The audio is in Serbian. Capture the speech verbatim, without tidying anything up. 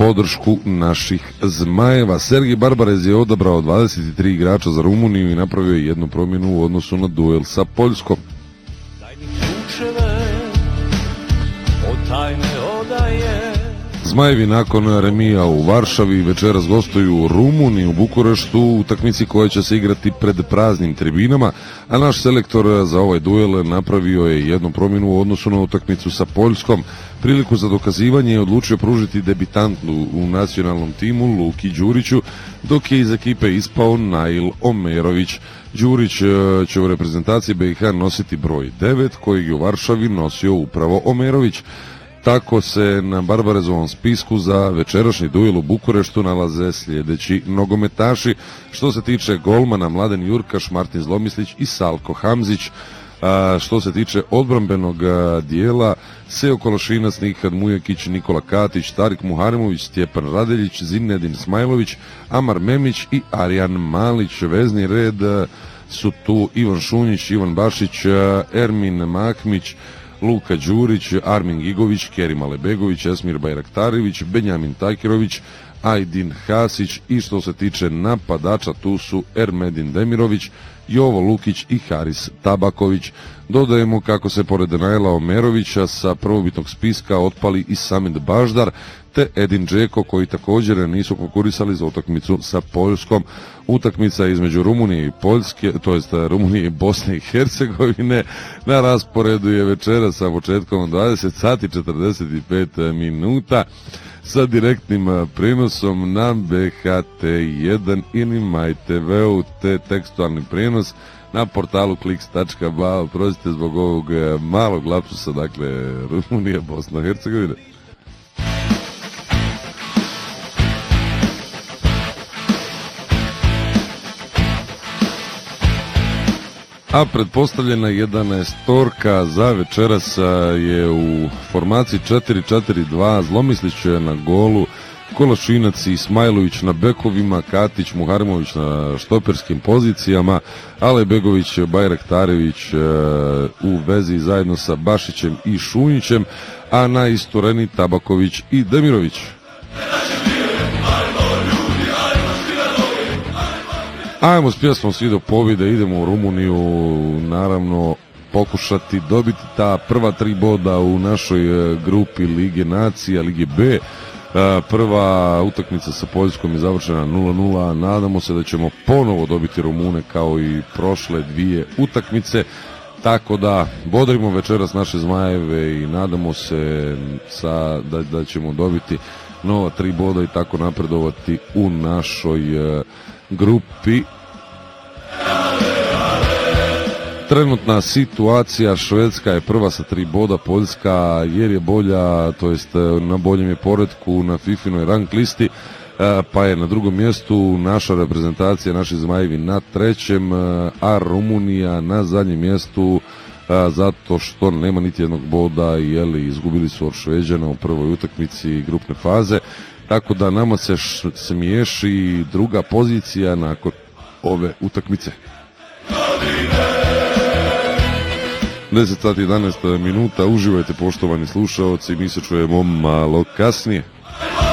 podršku naših Zmajeva. Sergij Barbarez je odabrao dvadeset tri igrača za Rumuniju i napravio je jednu promjenu u odnosu na duel sa Poljskom. Zmajevi nakon remija u Varšavi večeras gostuju u Rumuniji u Bukureštu, u utakmici koja će se igrati pred praznim tribinama, a naš selektor za ovaj duel napravio je jednu promjenu u odnosu na utakmicu sa Poljskom. Priliku za dokazivanje je odlučio pružiti debitantu u nacionalnom timu Luki Đuriću, dok je iz ekipe ispao Nail Omerović. Đurić će u reprezentaciji B i H nositi broj devet, kojeg je u Varšavi nosio upravo Omerović. Tako se na Barbarezovom spisku za večerašnji duel u Bukureštu nalaze sljedeći nogometaši. Što se tiče golmana, Mladen Jurkaš, Martin Zlomislić i Salko Hamzić. A što se tiče odbrambenog dijela, Seo Kološinac, Nikad Mujekić, Nikola Katić, Tarik Muharemović, Stjepan Radeljić, Zinedin Smajlović, Amar Memić i Arjan Malić. Vezni red su tu Ivan Šunjić, Ivan Bašić, Ermin Mahmić, Luka Đurić, Armin Gigović, Kerim Alebegović, Esmir Bajraktarević, Benjamin Tajkirović, Ajdin Hasić i što se tiče napadača tu su Ermedin Demirović, Jovo Lukić i Haris Tabaković. Dodajemo kako se pored Naila Omerovića sa prvobitnog spiska otpali i Samit Baždar te Edin Džeko, koji također nisu konkurisali za utakmicu sa Poljskom. Utakmica između Rumunije i Poljske, to jest Rumunije i Bosne i Hercegovine, na rasporedu je večera sa početkom dvadeset sati četrdeset pet minuta sa direktnim prenosom na B H T jedan ili MyTV-u te tekstualni prenos na portalu kliks tačka ba. Oprostite zbog ovog malog lapsusa, dakle Rumunija, Bosna i Hercegovina. A pretpostavljena jedanaestorka za večeras je u formaciji četiri četiri dva, Zlomislić na golu, Kološinac i Smajlović na bekovima, Katić, Muharemović na štoperskim pozicijama, Alebegović, Bajraktarević u vezi zajedno sa Bašićem i Šunjićem, a na istureni Tabaković i Demirović. Ajmo s pjesmom svi do pobjede, idemo u Rumuniju, naravno pokušati dobiti ta prva tri boda u našoj grupi Lige Nacija, Lige B. Prva utakmica sa Poljskom je završena nula nula, nadamo se da ćemo ponovo dobiti Rumune kao i prošle dvije utakmice, tako da bodrimo večeras naše Zmajeve i nadamo se sa, da, da ćemo dobiti nova tri boda i tako napredovati u našoj grupi. Trenutna situacija, Švedska je prva sa tri boda, Poljska jer je bolja, to jest na boljem je poretku na Fifinoj rank listi, pa je na drugom mjestu naša reprezentacija, naši Zmajevi na trećem, a Rumunija na zadnjem mjestu zato što nema niti jednog boda, jeli izgubili su od Šveđana u prvoj utakmici grupne faze, tako da nama se smiješi druga pozicija nakon ove utakmice. deset sati jedanaest minuta, uživajte poštovani slušaoci, mi se čujemo malo kasnije.